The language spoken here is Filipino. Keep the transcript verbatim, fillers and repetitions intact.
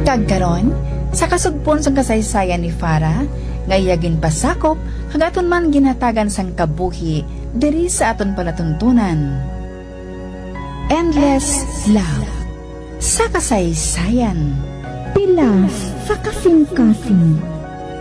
Kagkaron, sa kasugpon sang kasaysayan ni Farah, ngayagin pasakop, hagaton man ginatagan sang kabuhi, diri sa aton palatuntunan. Endless Love sa kasaysayan. Pilas sa kasing-kasing.